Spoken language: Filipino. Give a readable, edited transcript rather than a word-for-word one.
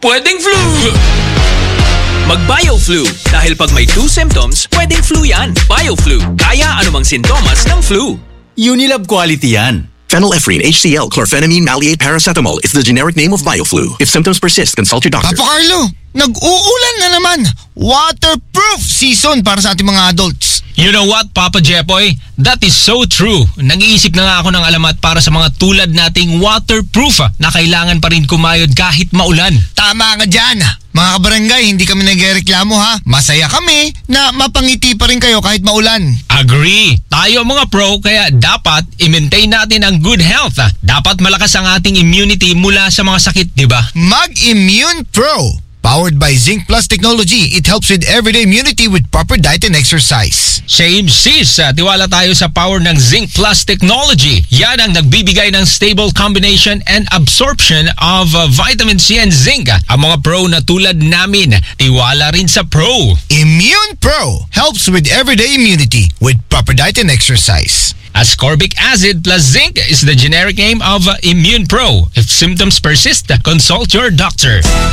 pwedeng flu! Mag-BioFlu. Dahil pag may 2 symptoms, pwedeng flu yan. BioFlu. Kaya anumang sintomas ng flu. Unilab quality yan. Phenylephrine, HCl, chlorphenamine, maleate, paracetamol is the generic name of BioFlu. If symptoms persist, consult your doctor. Papa Carlo, nag-uulan na naman. Waterproof season para sa ating mga adults. You know what, Papa Jepoy? That is so true. Nag-iisip na nga ako ng alamat para sa mga tulad nating waterproof na kailangan pa rin kumayod kahit maulan. Tama ka dyan. Mga kabarangay, hindi kami nagreklamo ha. Masaya kami na mapangiti pa rin kayo kahit maulan. Agree. Tayo mga pro, kaya dapat i-maintain natin ang good health. Dapat malakas ang ating immunity mula sa mga sakit, di ba? Mag-Immune Pro. Powered by Zinc Plus technology, it helps with everyday immunity with proper diet and exercise. Same sis, tiwala tayo sa power ng Zinc Plus technology. Yan ang nagbibigay ng stable combination and absorption of vitamin C and zinc. Ang mga pro na tulad namin, tiwala rin sa pro. Immune Pro helps with everyday immunity with proper diet and exercise. Ascorbic acid plus zinc is the generic name of Immune Pro. If symptoms persist, consult your doctor.